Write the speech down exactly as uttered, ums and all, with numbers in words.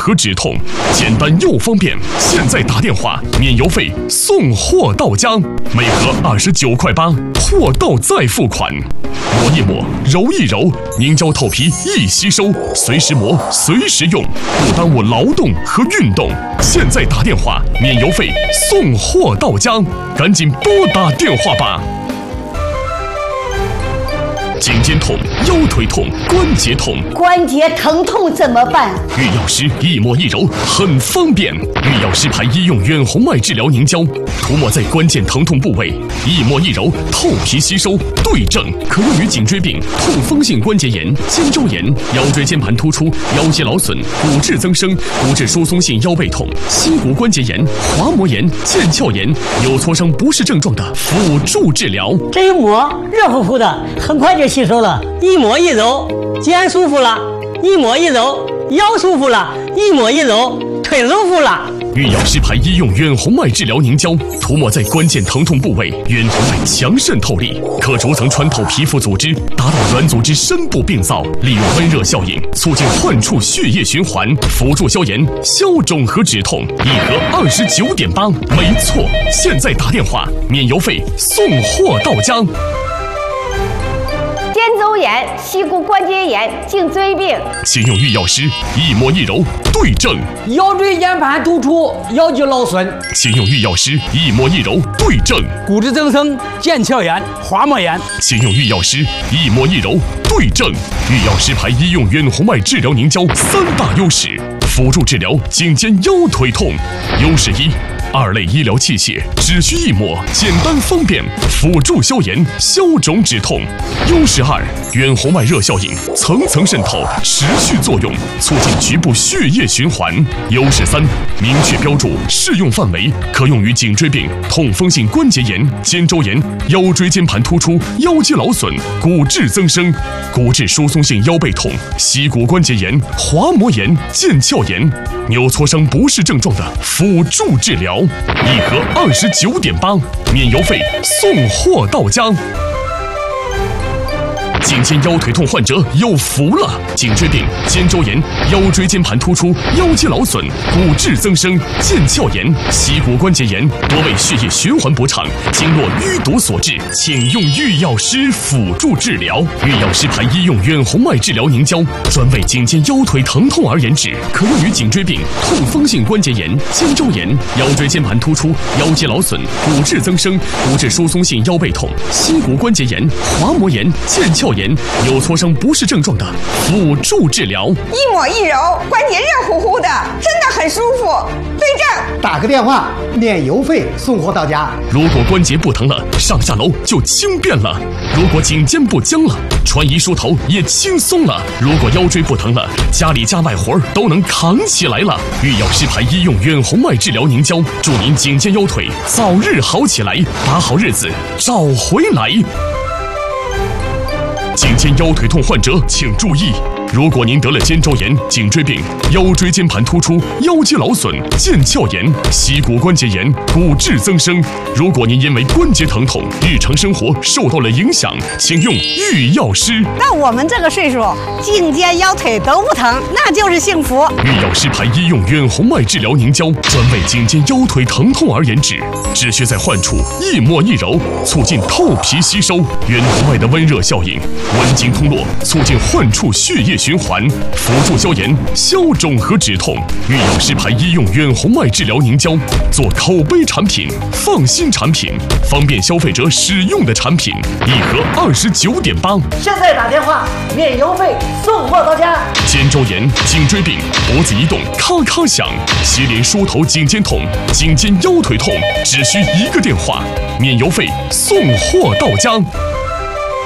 和止痛，简单又方便。现在打电话免邮费，送货到家，每盒二十九块八，货到再付款。磨一磨，揉一揉，凝胶透皮易吸收，随时磨，随时用，不耽误劳动和运动。现在打电话免邮费，送货到家，赶紧拨打电话吧。颈肩痛、腰腿痛、关节痛， 关节疼痛怎么办？ 玉药师一抹一揉很方便。玉药师牌医用远红外治疗凝胶，涂抹在关键疼痛部位，一抹一揉透皮吸收，对症，可用于颈椎病、痛风性关节炎、肩周炎、腰椎间盘突出、腰肌劳损、骨质增生、骨质疏松性腰背痛、膝骨关节炎、滑膜炎、腱鞘炎、扭挫伤不适症状的辅助治疗。 这一抹热乎乎的，很快就吸收了，一抹一揉，肩舒服了；一抹一揉，腰舒服了；一抹一揉，腿舒服了。 玉药师牌医用远红外治疗凝胶，涂抹在关键疼痛部位，远红外强渗透力，可逐层穿透皮肤组织，达到软组织深部病灶，利用温热效应，促进患处血液循环，辅助消炎、消肿和止痛。一盒二十九点八，没错，现在打电话免邮费，送货到家。 肩周炎、膝骨关节炎、颈椎病， 请用玉药师一抹一揉对症。 腰椎间盘突出、腰肌劳损， 请用玉药师一抹一揉对症。 骨质增生、腱鞘炎、滑膜炎， 请用玉药师一抹一揉对症。玉药师牌医用远红外治疗凝胶三大优势，辅助治疗颈肩腰腿痛。优势一，二类医疗器械，只需一抹，简单方便，辅助消炎、消肿止痛。优势二，远红外热效应，层层渗透，持续作用，促进局部血液循环。优势三，明确标注适用范围，可用于颈椎病、痛风性关节炎、肩周炎、腰椎间盘突出、腰肌劳损、骨质增生、骨质疏松性腰背痛、膝骨关节炎、滑膜炎、腱鞘炎、扭挫伤不适症状的辅助治疗。一盒二十九点八，免邮费，送货到家。颈肩腰腿痛患者有福了！颈椎病、肩周炎、腰椎间盘突出、腰肌劳损、骨质增生、腱鞘炎、膝骨关节炎多为血液循环不畅、经络淤堵所致，请用玉药师辅助治疗。玉药师牌医用远红外治疗凝胶，专为颈肩腰腿疼痛而研制，可用于颈椎病、痛风性关节炎、肩周炎、腰椎间盘突出、腰肌劳损、骨质增生、骨质疏松性腰背痛、膝骨关节炎、滑膜炎、腱鞘炎、扭挫伤不适症状的辅助治疗。 一抹一揉，关节热乎乎的，真的很舒服。对症， 打个电话，免邮费送货到家。 如果关节不疼了，上下楼就轻便了；如果颈肩不僵了，穿衣梳头也轻松了；如果腰椎不疼了，家里家外活都能扛起来了。玉药师牌医用远红外治疗凝胶，祝您颈肩腰腿早日好起来，把好日子找回来。颈肩腰腿痛患者请注意，如果您得了肩周炎、颈椎病、腰椎间盘突出、腰肌劳损、腱鞘炎、膝骨关节炎、骨质增生，如果您因为关节疼痛，日常生活受到了影响，请用玉药师。 那我们这个岁数，颈肩腰腿都不疼，那就是幸福。 玉药师牌医用远红外治疗凝胶，专为颈肩腰腿疼痛而研制，只需在患处一抹一揉，促进透皮吸收，远红外的温热效应，温经通络，促进患处血液循环，辅助消炎、消肿和止痛。玉药师牌医用远红外治疗凝胶，做口碑产品、放心产品、方便消费者使用的产品，一盒二十九点八。 现在打电话免邮费，送货到家。 肩周炎、颈椎病、脖子一动咔咔响，接连梳头颈肩痛、颈肩腰腿痛，只需一个电话，免邮费，送货到家。